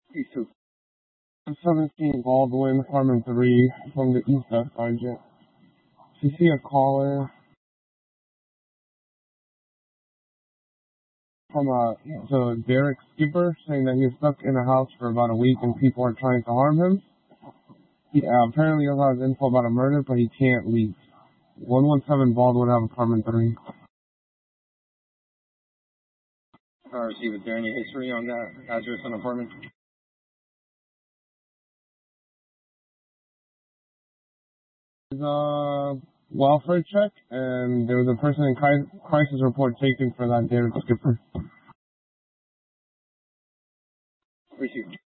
These two. 17 Baldwin, apartment 3, from the East Desk Sergeant. You see a caller from Derek Skipper saying that he was stuck in a house for about a week and people are trying to harm him. He apparently also has info about a murder, but he can't leave. 117 Baldwin Ave, apartment 3. Receive, is there any history on that address and apartment? There's a welfare check, and there was a person in crisis report taken for that Derek Skipper. Receive.